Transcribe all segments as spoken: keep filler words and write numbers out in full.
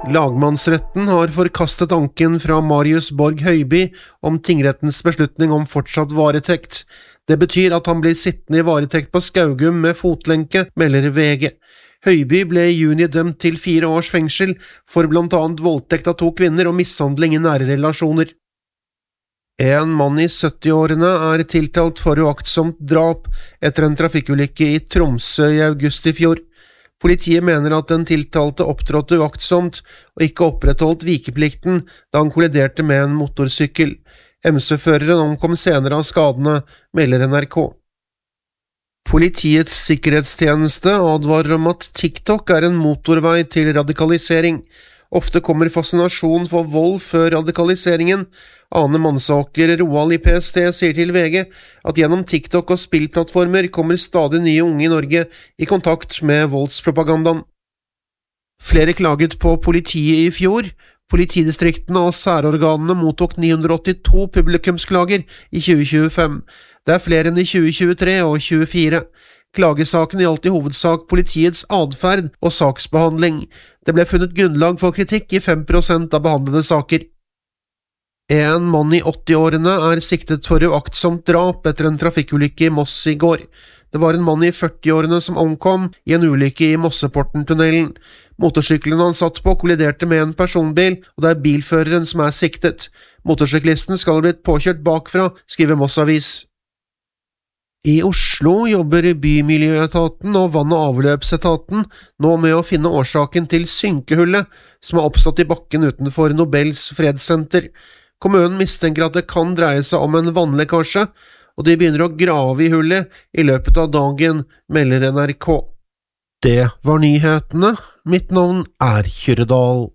Lagmannsretten har forkastet anken fra Marius Borg Høiby om tingrettens beslutning om fortsatt varetekt. Det betyr at han blir sittende i varetekt på Skaugum med fotlenke, melder V G. Høiby ble i juni dømt til fire års fengsel for blant annet voldtekt av to kvinner og mishandling i nære relasjoner. En mann i sytti-årene er tiltalt for uaktsomt drap etter en trafikkulykke i Tromsø i august i fjor. Politiet mener at den tiltalte opptrådte uaktsomt og ikke opprettholdt vikeplikten da han kolliderte med en motorsykkel. M C-føreren omkom senere av skadene, melder N R K. Politiets sikkerhetstjeneste advarer om at TikTok er en motorvei til radikalisering. Ofte kommer fascinasjon for vold før radikaliseringen. Ane Mannsåker Roald i P S T sier til V G at gjennom TikTok og spillplattformer kommer stadig nye unge i Norge i kontakt med voldspropagandaen. Flere klaget på politiet i fjor. Politidistriktene og særorganene mottok ni hundre åttito publikumsklager i tjue tjuefem. Det er flere enn i tjue tjuetre og tjuefire. Klagesaken gjaldt i hovedsak politiets adferd og saksbehandling. Det ble funnet grunnlag for kritikk i fem prosent av behandlede saker. En mann i åtti-årene er siktet for uaktsomt drap etter en trafikkulykke i Moss i går. Det var en mann i førti-årene som omkom i en ulykke i Mosseporten-tunnelen. Motorsykkelen han satt på kolliderte med en personbil, og det er bilføreren som er siktet. Motorsyklisten skal ha blitt påkjørt bakfra, skriver Moss Avis. I Oslo jobber Bymiljøetaten og Vann- og avløpsetaten nå med å finne årsaken til synkehullet som har oppstått i bakken utenfor Nobels fredssenter. Kommunen mistenker at det kan dreie seg om en vannlekkasje, og de begynner å grave i hullet i løpet av dagen, melder N R K. Det var nyhetene. Mitt navn er Kyrredal.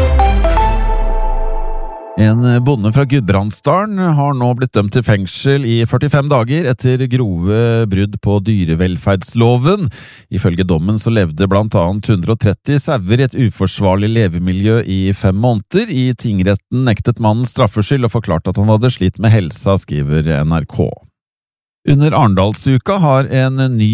En bonde fra Gudbrandsdalen har nå blitt dømt til fengsel i førtifem dager etter grove brudd på dyrevelferdsloven. Ifølge dommen så levde blant annet hundre og tretti sauer i et uforsvarlig levemiljø i fem måneder. I tingretten nektet mannen straffskyld og forklarte at han hadde slitt med helsa, skriver N R K. Under Arendalsuka har en ny